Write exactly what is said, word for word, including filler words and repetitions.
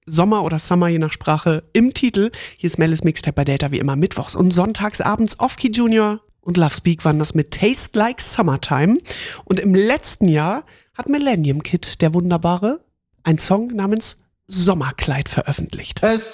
Sommer oder Summer, je nach Sprache, im Titel. Hier ist Melis Mixtape bei Delta wie immer mittwochs und sonntags abends. Off-Key Junior und Love Speak waren das mit Taste Like Summertime. Und im letzten Jahr hat Millennium Kid, der Wunderbare, einen Song namens Sommerkleid veröffentlicht. Es